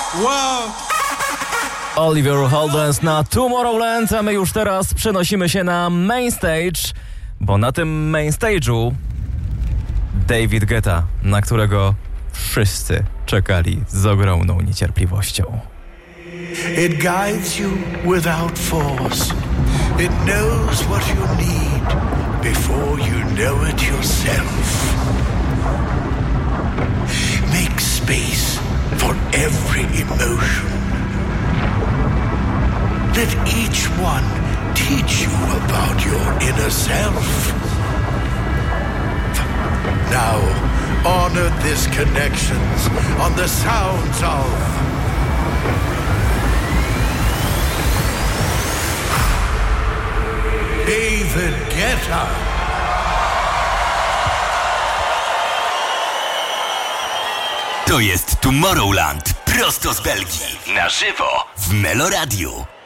Wow! Oliver Heldens na Tomorrowland, a my już teraz przenosimy się na main stage, bo na tym main stage'u David Guetta, na którego wszyscy czekali z ogromną niecierpliwością. It guides you without force. It knows what you need before you know it yourself. Make space for every emotion. Let each one teach you about your inner self. Now, honor these connections on the sounds of David Guetta. To jest Tomorrowland prosto z Belgii. Na żywo w Meloradiu.